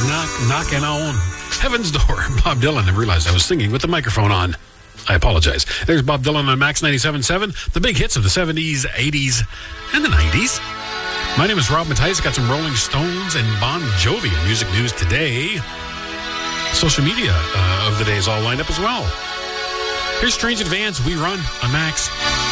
Knocking on Heaven's Door. Bob Dylan. I realized I was singing with the microphone on. I apologize. There's Bob Dylan on Max 97.7. The big hits of the 70s, 80s, and the 90s. My name is Rob Matthijs. Got some Rolling Stones and Bon Jovi in music news today. Social media of the day is all lined up as well. Here's Strange Advance. We Run on Max.